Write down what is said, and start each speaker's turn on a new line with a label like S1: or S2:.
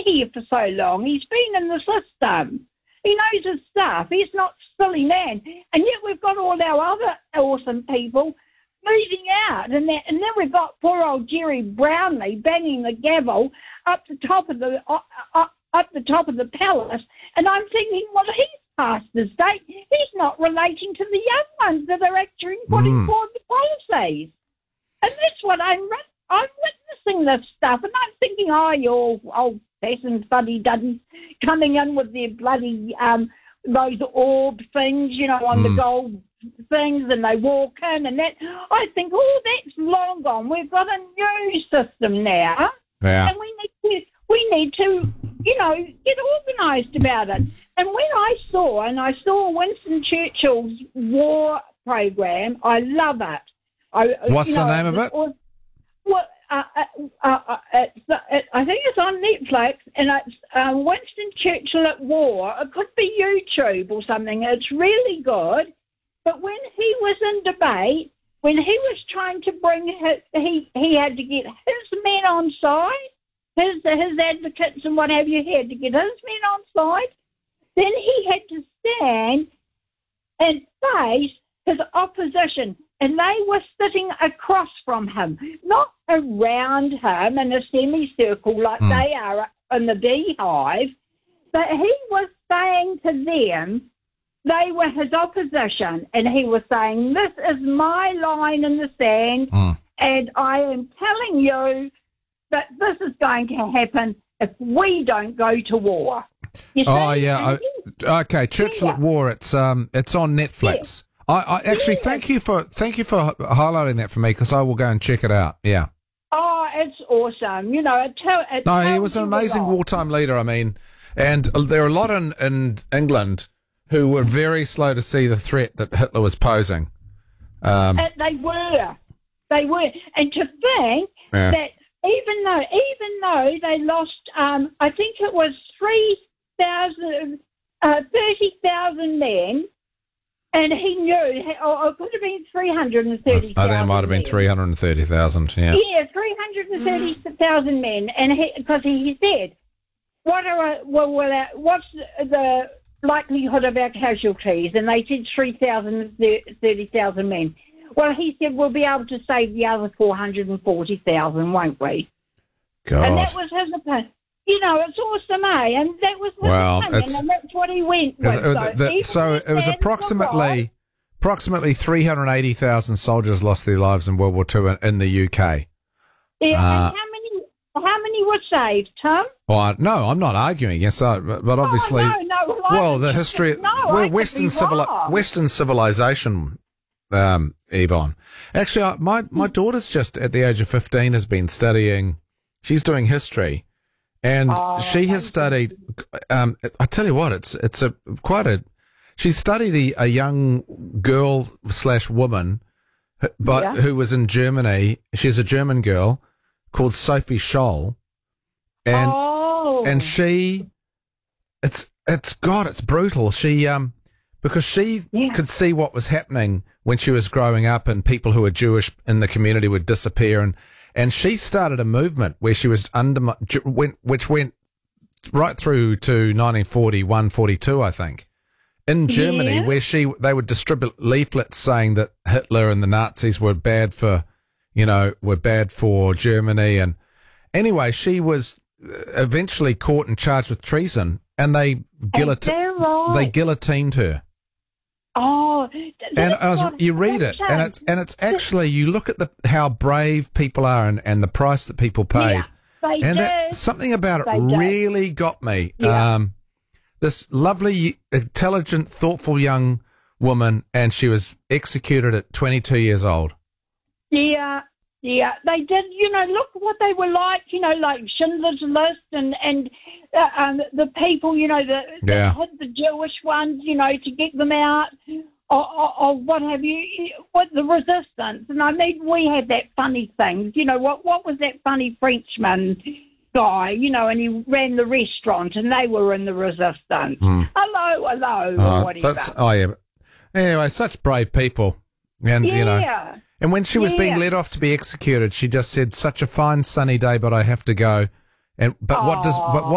S1: here for so long. He's been in the system. He knows his stuff. He's not a silly man. And yet we've got all our other awesome people moving out. And then we've got poor old Jerry Brownlee banging the gavel up the top of the palace. And I'm thinking, well, he's past his date. He's not relating to the young ones that are actually putting forward the policies. And that's what I'm witnessing this stuff. And I'm thinking, oh, you old-fashioned fuddy-duddies coming in with their bloody, those orb things, on the gold things, and they walk in and that. I think, that's long gone. We've got a new system now.
S2: Yeah.
S1: And we need to get organised about it. And when I saw Winston Churchill's war program, I love it.
S2: What's the name of it?
S1: I think it's on Netflix, and it's Winston Churchill at War. It could be YouTube or something. It's really good. But when he was in debate, when he was trying to bring he had to get his men on side, his advocates and what have you, he had to get his men on side. Then he had to stand and face his opposition, and they were sitting across from him, not around him in a semicircle like they are in the beehive. But he was saying to them, they were his opposition, and he was saying, this is my line in the sand, and I am telling you that this is going to happen if we don't go to war. You see?
S2: Oh, yeah. Okay, Churchill at War, it's on Netflix. Yeah. I actually thank you for highlighting that for me, because I will go and check it out. Yeah.
S1: Oh, it's awesome.
S2: He was an amazing wartime leader, and there are a lot in England who were very slow to see the threat that Hitler was posing.
S1: They were. And to think that even though they lost, I think it was 30,000 men, and he knew, it could have been 330,000.
S2: I think it might have been 330,000, yeah.
S1: Yeah, 330,000 men, and because he said, what's the likelihood of our casualties? And they said 30,000 men. Well, he said, we'll be able to save the other 440,000, won't we?
S2: God.
S1: And that was his opinion. It's awesome, eh? And that was his opinion, and that's what he went with.
S2: So it was approximately 380,000 soldiers lost their lives in World War II in the UK.
S1: Yeah, and how many were saved, Tom?
S2: Well, no, I'm not arguing against that, but obviously, the history, we're Western civilization, Yvonne. Actually, my daughter's just at the age of 15 has been studying. She's doing history, and she has studied. I tell you what, she studied a young girl / woman, who was in Germany. She's a German girl called Sophie Scholl, and she, it's brutal. She because she could see what was happening when she was growing up, and people who were Jewish in the community would disappear, and she started a movement where she was which went right through to 1941, 42, I think, in Germany, where they would distribute leaflets saying that Hitler and the Nazis were bad for Germany. And anyway, she was eventually caught and charged with treason, and they guillotined her.
S1: Oh,
S2: you read it, and it's actually, you look at how brave people are and the price that people paid, something about it really got me. Yeah. This lovely, intelligent, thoughtful young woman, and she was executed at 22 years old.
S1: Yeah, they did. Look what they were like. Like Schindler's List, and the people. That had the Jewish ones. To get them out, or what have you. What the resistance, and we had that funny thing. What was that funny Frenchman guy? And he ran the restaurant, and they were in the resistance. Hello.
S2: Anyway, such brave people, and And when she was being led off to be executed, she just said, "Such a fine sunny day, but I have to go." But what